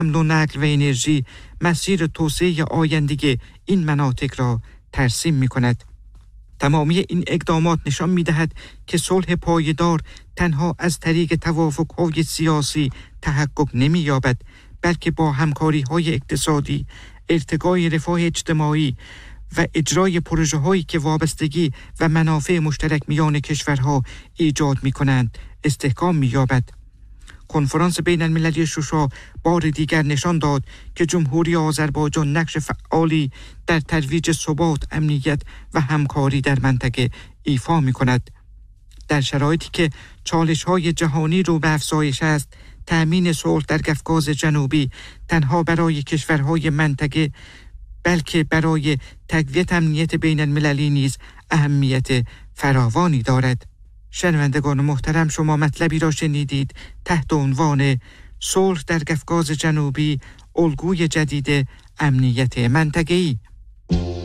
حمل و نقل و انرژی مسیر توسعه آینده این مناطق را ترسیم می‌کند. تمامی این اقدامات نشان می‌دهد که صلح پایدار تنها از طریق توافق‌های سیاسی تحقق نمی‌یابد، بلکه با همکاری‌های اقتصادی، ارتقای رفاه اجتماعی و اجرای پروژه‌هایی که وابستگی و منافع مشترک میان کشورها ایجاد می‌کنند استحکام می‌یابد. کنفرانس بین المللی شوشا بار دیگر نشان داد که جمهوری آذربایجان نقش فعالی در ترویج ثبات، امنیت و همکاری در منطقه ایفا می‌کند. در شرایطی که چالش‌های جهانی رو به افزایش است، تأمین صلح در قفقاز جنوبی تنها برای کشورهای منطقه بلکه برای تقویت امنیت بین المللی نیز اهمیت فراوانی دارد. شنوندگان محترم، شما مطلبی را شنیدید تحت عنوان صلح در قفقاز جنوبی، الگوی جدید امنیت منطقه‌ای.